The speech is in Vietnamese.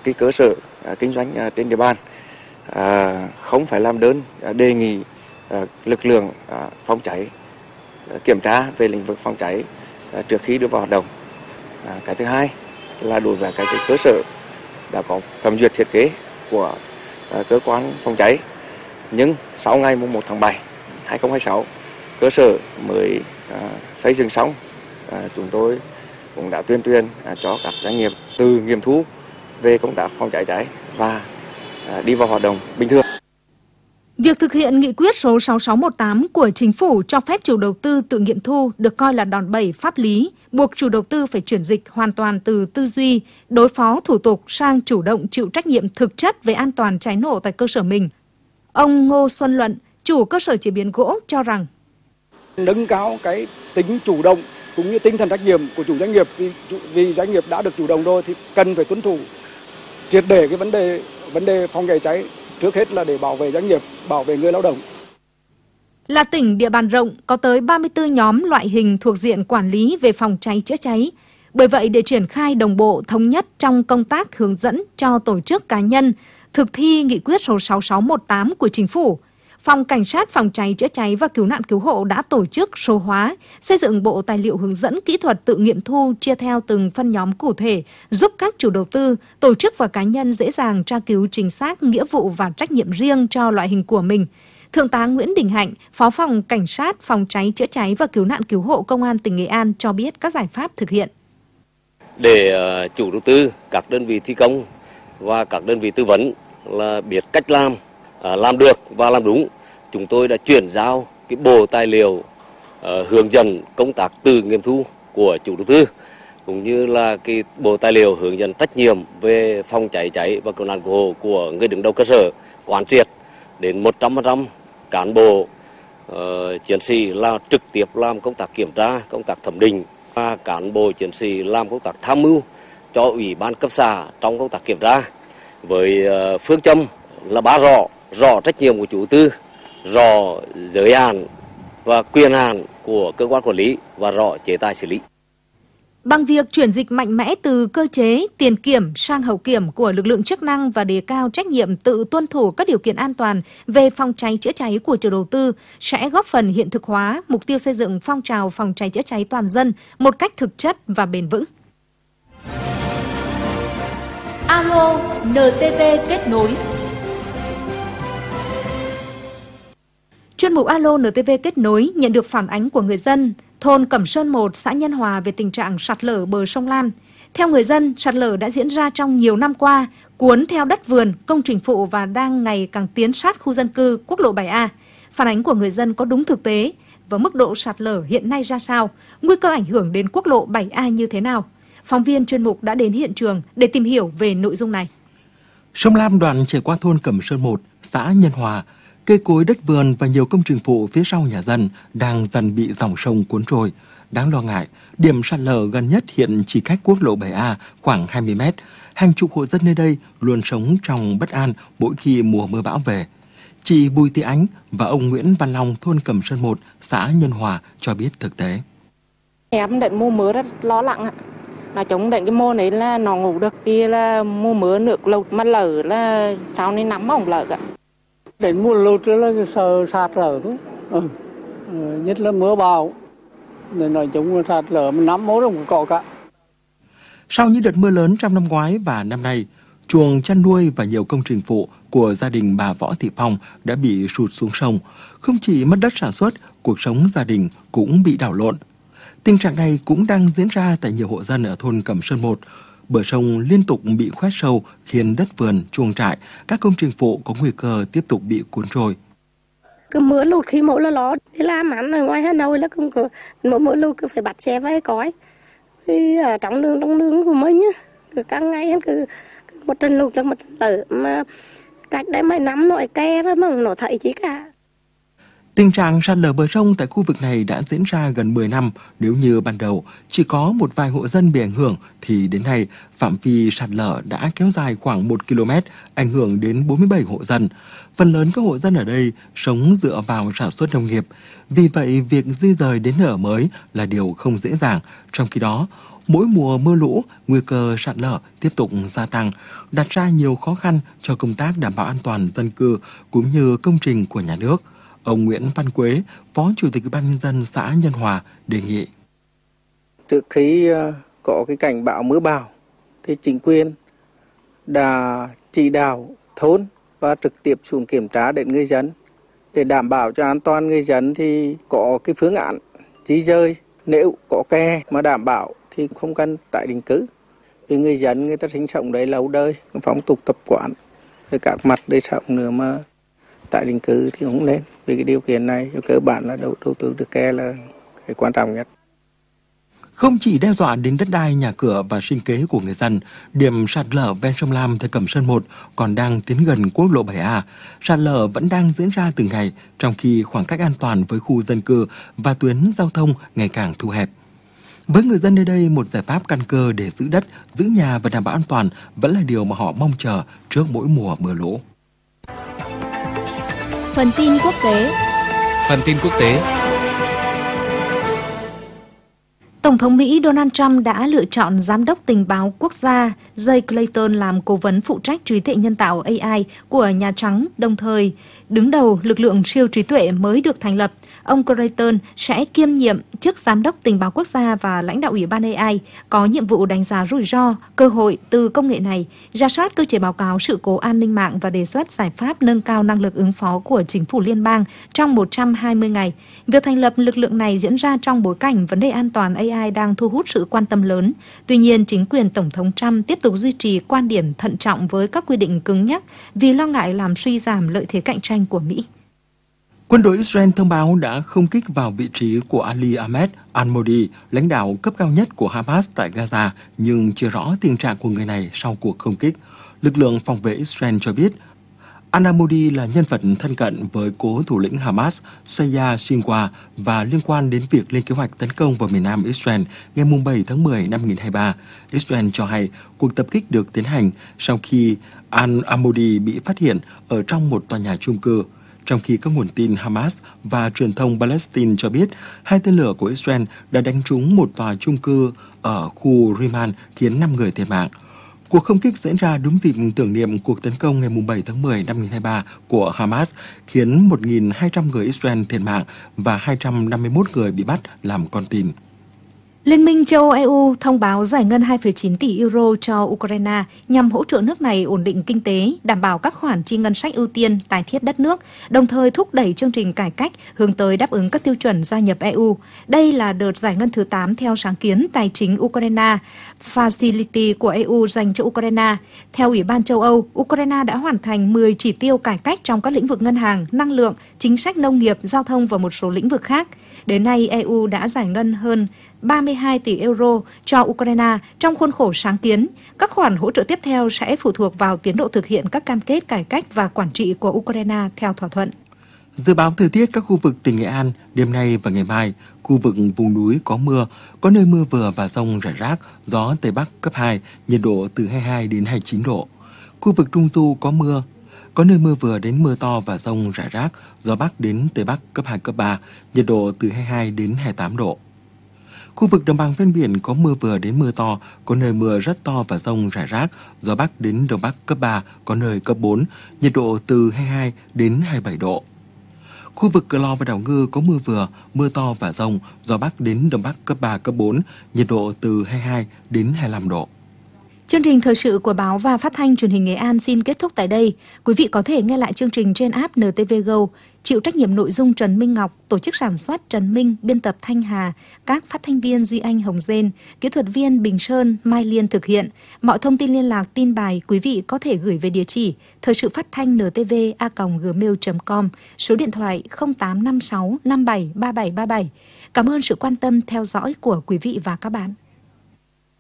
cái cơ sở kinh doanh trên địa bàn không phải làm đơn đề nghị lực lượng phòng cháy kiểm tra về lĩnh vực phòng cháy trước khi đưa vào hoạt động. Cái thứ hai là đối với cái cơ sở đã có thẩm duyệt thiết kế của cơ quan phòng cháy, nhưng sau ngày 1 tháng 7 2026 cơ sở mới xây dựng xong, chúng tôi cũng đã tuyên truyền cho các doanh nghiệp từ nghiệm thu về công tác phòng cháy cháy và đi vào hoạt động bình thường. Việc thực hiện nghị quyết số 6618 của Chính phủ cho phép chủ đầu tư tự nghiệm thu được coi là đòn bẩy pháp lý, buộc chủ đầu tư phải chuyển dịch hoàn toàn từ tư duy, đối phó thủ tục sang chủ động chịu trách nhiệm thực chất về an toàn cháy nổ tại cơ sở mình. Ông Ngô Xuân Luận, chủ cơ sở chế biến gỗ cho rằng nâng cao cái tính chủ động cũng như tinh thần trách nhiệm của chủ doanh nghiệp, vì doanh nghiệp đã được chủ động rồi thì cần phải tuân thủ triệt để cái vấn đề phòng cháy cháy, trước hết là để bảo vệ doanh nghiệp, bảo vệ người lao động. Là tỉnh địa bàn rộng, có tới 34 nhóm loại hình thuộc diện quản lý về phòng cháy chữa cháy. Bởi vậy, để triển khai đồng bộ thống nhất trong công tác hướng dẫn cho tổ chức cá nhân thực thi nghị quyết số 6618 của Chính phủ, Phòng Cảnh sát Phòng cháy chữa cháy và Cứu nạn Cứu hộ đã tổ chức số hóa, xây dựng bộ tài liệu hướng dẫn kỹ thuật tự nghiệm thu chia theo từng phân nhóm cụ thể, giúp các chủ đầu tư, tổ chức và cá nhân dễ dàng tra cứu chính xác nghĩa vụ và trách nhiệm riêng cho loại hình của mình. Thượng tá Nguyễn Đình Hạnh, Phó Phòng Cảnh sát Phòng cháy chữa cháy và Cứu nạn Cứu hộ Công an tỉnh Nghệ An cho biết các giải pháp thực hiện. Để chủ đầu tư, các đơn vị thi công và các đơn vị tư vấn là biết cách làm được và làm đúng, chúng tôi đã chuyển giao cái bộ tài liệu hướng dẫn công tác tự nghiệm thu của chủ đầu tư, cũng như là cái bộ tài liệu hướng dẫn trách nhiệm về phòng cháy cháy và cứu nạn cứu hộ của người đứng đầu cơ sở, quán triệt đến 100% cán bộ chiến sĩ là trực tiếp làm công tác kiểm tra, công tác thẩm định, và cán bộ chiến sĩ làm công tác tham mưu cho ủy ban cấp xã trong công tác kiểm tra, với phương châm là rõ trách nhiệm của chủ đầu tư, rõ giới hạn và quyền hạn của cơ quan quản lý và rõ chế tài xử lý. Bằng việc chuyển dịch mạnh mẽ từ cơ chế tiền kiểm sang hậu kiểm của lực lượng chức năng và đề cao trách nhiệm tự tuân thủ các điều kiện an toàn về phòng cháy chữa cháy của chủ đầu tư sẽ góp phần hiện thực hóa mục tiêu xây dựng phong trào phòng cháy chữa cháy toàn dân một cách thực chất và bền vững. Alo NTV kết nối. Chuyên mục Alo NTV kết nối nhận được phản ánh của người dân thôn Cẩm Sơn 1, xã Nhân Hòa về tình trạng sạt lở bờ sông Lam. Theo người dân, sạt lở đã diễn ra trong nhiều năm qua, cuốn theo đất vườn, công trình phụ và đang ngày càng tiến sát khu dân cư quốc lộ 7A. Phản ánh của người dân có đúng thực tế và mức độ sạt lở hiện nay ra sao, nguy cơ ảnh hưởng đến quốc lộ 7A như thế nào? Phóng viên chuyên mục đã đến hiện trường để tìm hiểu về nội dung này. Sông Lam đoạn chảy qua thôn Cẩm Sơn 1, xã Nhân Hòa. Cây cối đất vườn và nhiều công trình phụ phía sau nhà dân đang dần bị dòng sông cuốn trôi. Đáng lo ngại, điểm sạt lở gần nhất hiện chỉ cách quốc lộ 7A khoảng 20 mét. Hàng chục hộ dân nơi đây luôn sống trong bất an mỗi khi mùa mưa bão về. Chị Bùi Thị Ánh và ông Nguyễn Văn Long, thôn Cẩm Sơn 1, xã Nhân Hòa cho biết thực tế. Em định mùa mưa rất lo lắng ạ. Nói chung định cái mùa này là nó ngủ được, vì là mùa mưa nước lụt mà lở là sau này nắm không lở ạ. Đến mùa lụt là sợ sạt lở thôi, nhất là mưa bão, nên nói chung là sạt lở mà nắm mốt không có cả. Sau những đợt mưa lớn trong năm ngoái và năm nay, chuồng chăn nuôi và nhiều công trình phụ của gia đình bà Võ Thị Phong đã bị sụt xuống sông. Không chỉ mất đất sản xuất, cuộc sống gia đình cũng bị đảo lộn. Tình trạng này cũng đang diễn ra tại nhiều hộ dân ở thôn Cẩm Sơn 1. Bờ sông liên tục bị khoét sâu khiến đất vườn, chuồng trại, các công trình phụ có nguy cơ tiếp tục bị cuốn trôi. Cứ mưa lụt khi mỗi là lo đi làm ăn ở ngoài Hà Nội là cũng có mỗi lụt cứ phải bắt xe với cói. Thì ở trong đường của mình nhá, cứ các ngày cứ một trận lụt là một trận lở mà cách đấy mấy năm nội ke đó mà nó thấy chỉ cả. Tình trạng sạt lở bờ sông tại khu vực này đã diễn ra gần 10 năm. Nếu như ban đầu chỉ có một vài hộ dân bị ảnh hưởng, thì đến nay phạm vi sạt lở đã kéo dài khoảng 1 km, ảnh hưởng đến 47 hộ dân. Phần lớn các hộ dân ở đây sống dựa vào sản xuất nông nghiệp. Vì vậy, việc di dời đến nơi ở mới là điều không dễ dàng. Trong khi đó, Mỗi mùa mưa lũ, nguy cơ sạt lở tiếp tục gia tăng, đặt ra nhiều khó khăn cho công tác đảm bảo an toàn dân cư cũng như công trình của nhà nước. Ông Nguyễn Văn Quế, Phó Chủ tịch Ủy ban nhân dân xã Nhân Hòa đề nghị. Trước khi có cái cảnh báo mưa bão thì chính quyền đã chỉ đạo thôn và trực tiếp xuống kiểm tra đến người dân để đảm bảo cho an toàn người dân, thì có cái phương án di dời. Nếu có kè mà đảm bảo thì không cần tái định cư, vì người dân người ta sinh sống đấy lâu đời, phong tục tập quán, rồi các mặt đời sống nữa mà tái định cư thì không nên. Vì cái điều kiện này cơ bản là đầu tư được kè là cái quan trọng nhất. Không chỉ đe dọa đến đất đai, nhà cửa và sinh kế của người dân, điểm sạt lở ven sông Lam tại Cẩm Sơn 1 còn đang tiến gần quốc lộ 7A. Sạt lở vẫn đang diễn ra từng ngày, trong khi khoảng cách an toàn với khu dân cư và tuyến giao thông ngày càng thu hẹp. Với người dân nơi đây, một giải pháp căn cơ để giữ đất, giữ nhà và đảm bảo an toàn vẫn là điều mà họ mong chờ trước mỗi mùa mưa lũ. Phần tin quốc tế. Tổng thống Mỹ Donald Trump đã lựa chọn Giám đốc Tình báo Quốc gia Jay Clayton làm cố vấn phụ trách trí tuệ nhân tạo AI của Nhà Trắng, đồng thời đứng đầu lực lượng siêu trí tuệ mới được thành lập. Ông Clayton sẽ kiêm nhiệm chức Giám đốc Tình báo Quốc gia và lãnh đạo Ủy ban AI, có nhiệm vụ đánh giá rủi ro, cơ hội từ công nghệ này, rà soát cơ chế báo cáo sự cố an ninh mạng và đề xuất giải pháp nâng cao năng lực ứng phó của chính phủ liên bang trong 120 ngày. Việc thành lập lực lượng này diễn ra trong bối cảnh vấn đề an toàn AI đang thu hút sự quan tâm lớn. Tuy nhiên, chính quyền Tổng thống Trump tiếp tục duy trì quan điểm thận trọng với các quy định cứng nhắc vì lo ngại làm suy giảm lợi thế cạnh tranh của Mỹ. Quân đội Israel thông báo đã không kích vào vị trí của Ali Ahmed al-Modi, lãnh đạo cấp cao nhất của Hamas tại Gaza, nhưng chưa rõ tình trạng của người này sau cuộc không kích. Lực lượng phòng vệ Israel cho biết, al-Modi là nhân vật thân cận với cố thủ lĩnh Hamas Yahya Sinwar và liên quan đến việc lên kế hoạch tấn công vào miền nam Israel ngày 7 tháng 10 năm 2023. Israel cho hay cuộc tập kích được tiến hành sau khi al-Modi bị phát hiện ở trong một tòa nhà chung cư. Trong khi các nguồn tin Hamas và truyền thông Palestine cho biết 2 tên lửa của Israel đã đánh trúng một tòa chung cư ở khu Riman khiến 5 người thiệt mạng. Cuộc không kích diễn ra đúng dịp tưởng niệm cuộc tấn công ngày 7 tháng 10 năm 2023 của Hamas khiến 1.200 người Israel thiệt mạng và 251 người bị bắt làm con tin. Liên minh châu Âu EU thông báo giải ngân 2,9 tỷ euro cho Ukraine nhằm hỗ trợ nước này ổn định kinh tế, đảm bảo các khoản chi ngân sách ưu tiên, tái thiết đất nước, đồng thời thúc đẩy chương trình cải cách hướng tới đáp ứng các tiêu chuẩn gia nhập EU. Đây là đợt giải ngân thứ 8 theo sáng kiến tài chính Ukraine Facility của EU dành cho Ukraine. Theo Ủy ban châu Âu, Ukraine đã hoàn thành 10 chỉ tiêu cải cách trong các lĩnh vực ngân hàng, năng lượng, chính sách nông nghiệp, giao thông và một số lĩnh vực khác. Đến nay, EU đã giải ngân hơn 32 tỷ euro cho Ukraine trong khuôn khổ sáng kiến. Các khoản hỗ trợ tiếp theo sẽ phụ thuộc vào tiến độ thực hiện các cam kết cải cách và quản trị của Ukraine theo thỏa thuận. Dự báo thời tiết các khu vực tỉnh Nghệ An đêm nay và ngày mai, khu vực vùng núi có mưa, có nơi mưa vừa và dông rải rác, gió Tây Bắc cấp 2, nhiệt độ từ 22 đến 29 độ. Khu vực Trung Du có mưa, có nơi mưa vừa đến mưa to và dông rải rác, gió Bắc đến Tây Bắc cấp 2, cấp 3, nhiệt độ từ 22 đến 28 độ. Khu vực đồng bằng ven biển có mưa vừa đến mưa to, có nơi mưa rất to và dông rải rác, gió Bắc đến Đông Bắc cấp 3, có nơi cấp 4, nhiệt độ từ 22 đến 27 độ. Khu vực Cửa Lò và đảo Ngư có mưa vừa, mưa to và dông, gió Bắc đến Đông Bắc cấp 3, cấp 4, nhiệt độ từ 22 đến 25 độ. Chương trình thời sự của báo và phát thanh truyền hình Nghệ An xin kết thúc tại đây. Quý vị có thể nghe lại chương trình trên app NTV Go. Chịu trách nhiệm nội dung Trần Minh Ngọc, tổ chức sản xuất Trần Minh, biên tập Thanh Hà, các phát thanh viên Duy Anh, Hồng Dên, kỹ thuật viên Bình Sơn, Mai Liên thực hiện. Mọi thông tin liên lạc, tin bài quý vị có thể gửi về địa chỉ thời sự phát thanh ntv@gmail.com, số điện thoại 0856 57 3737. Cảm ơn sự quan tâm theo dõi của quý vị và các bạn.